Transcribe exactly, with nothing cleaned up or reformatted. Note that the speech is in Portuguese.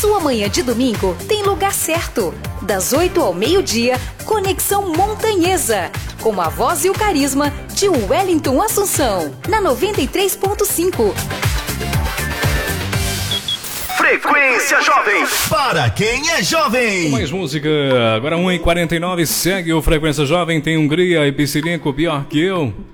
sua manhã de domingo tem lugar certo. Das oito ao meio-dia, Conexão Montanhesa, com a voz e o carisma de Wellington Assunção, na noventa e três ponto cinco. Frequência Jovem, para quem é jovem. Mais música, agora uma e quarenta e nove, segue o Frequência Jovem, tem Hungria e Piscilico, Pior Que Eu.